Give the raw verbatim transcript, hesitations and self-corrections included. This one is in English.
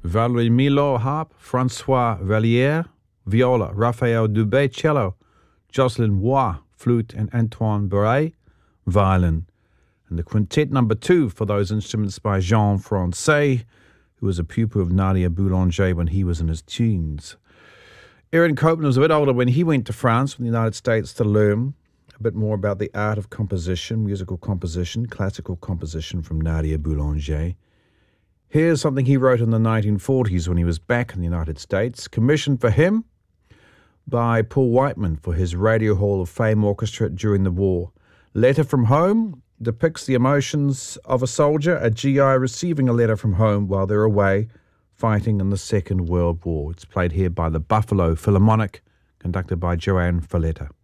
Valerie Milo, harp. Francois Valliere, viola. Raphael Dubé, cello. Jocelyn Roy, flute. And Antoine Barret, violin. And the quintet number two for those instruments by Jean Francais, who was a pupil of Nadia Boulanger when he was in his teens. Aaron Copland was a bit older when he went to France from the United States to learn a bit more about the art of composition, musical composition, classical composition from Nadia Boulanger. Here's something he wrote in the nineteen forties when he was back in the United States, commissioned for him by Paul Whiteman for his Radio Hall of Fame orchestra during the war. Letter from Home depicts the emotions of a soldier, a G I receiving a letter from home while they're away fighting in the Second World War. It's played here by the Buffalo Philharmonic, conducted by Joanne Falletta.